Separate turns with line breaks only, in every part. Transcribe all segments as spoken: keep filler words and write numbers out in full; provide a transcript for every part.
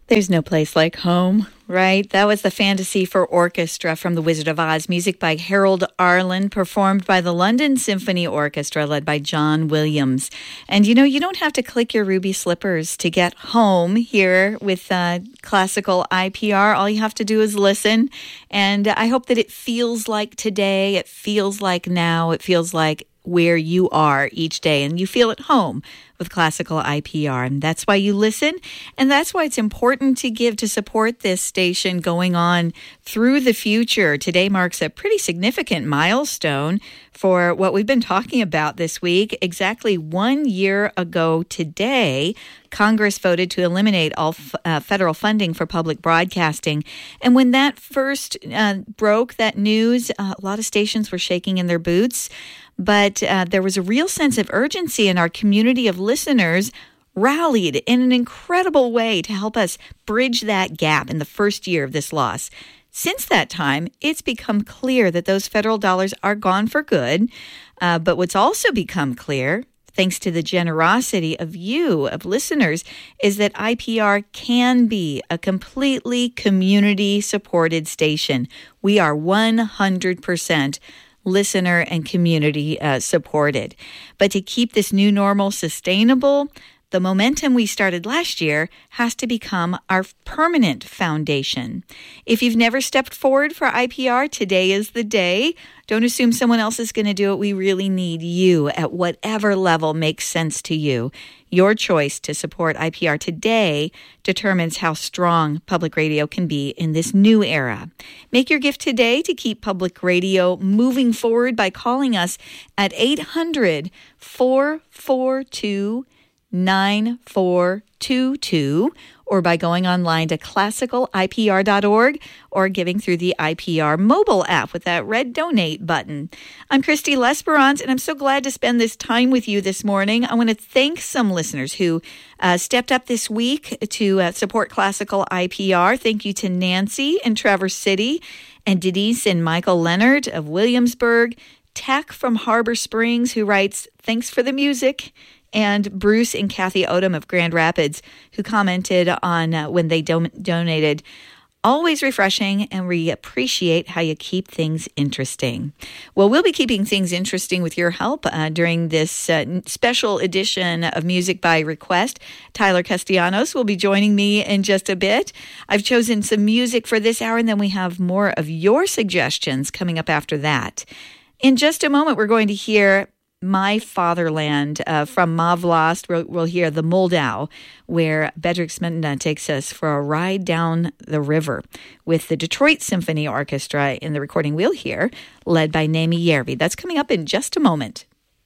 There's no place like home, right? That was the Fantasy for Orchestra from The Wizard of Oz, music by Harold Arlen, performed by the London Symphony Orchestra, led by John Williams. And you know, you don't have to click your ruby slippers to get home here with uh, classical I P R. All you have to do is listen. And I hope that it feels like today, it feels like now, it feels like where you are each day, and you feel at home with classical I P R. And that's why you listen, and that's why it's important to give to support this station going on through the future. Today marks a pretty significant milestone for what we've been talking about this week. Exactly one year ago today, Congress voted to eliminate all f- uh, federal funding for public broadcasting. And when that first uh, broke, that news, uh, a lot of stations were shaking in their boots. But uh, there was a real sense of urgency, and our community of listeners rallied in an incredible way to help us bridge that gap in the first year of this loss. Since that time, it's become clear that those federal dollars are gone for good. Uh, but what's also become clear, thanks to the generosity of you, of listeners, is that I P R can be a completely community-supported station. We are one hundred percent listener and community uh, supported. But to keep this new normal sustainable, the momentum we started last year has to become our permanent foundation. If you've never stepped forward for I P R, today is the day. Don't assume someone else is going to do it. We really need you at whatever level makes sense to you. Your choice to support I P R today determines how strong public radio can be in this new era. Make your gift today to keep public radio moving forward by calling us at eight hundred, four four two, nine four two two or by going online to classical I P R dot org or giving through the I P R mobile app with that red donate button. I'm Christy Lesperance, and I'm so glad to spend this time with you this morning. I want to thank some listeners who uh, stepped up this week to uh, support classical I P R. Thank you to Nancy in Traverse City and Denise and Michael Leonard of Williamsburg, Tech from Harbor Springs, who writes, "Thanks for the music," and Bruce and Kathy Odom of Grand Rapids, who commented on uh, when they do- donated. Always refreshing, and we appreciate how you keep things interesting. Well, we'll be keeping things interesting with your help uh, during this uh, special edition of Music by Request. Tyler Castellanos will be joining me in just a bit. I've chosen some music for this hour, and then we have more of your suggestions coming up after that. In just a moment, we're going to hear My Fatherland uh, from Mavlost. We'll, we'll hear the Moldau, where Bedřich Smetana takes us for a ride down the river with the Detroit Symphony Orchestra in the recording we'll hear, led by Naomi Järvi. That's coming up in just a moment.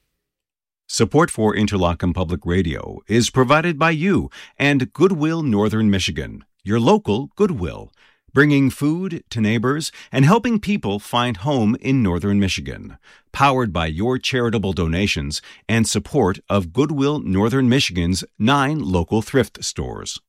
Support for Interlochen Public Radio is provided by you and Goodwill Northern Michigan, your local Goodwill, bringing food to neighbors and helping people find home in Northern Michigan. Powered by your charitable donations and support of Goodwill Northern Michigan's nine local thrift stores.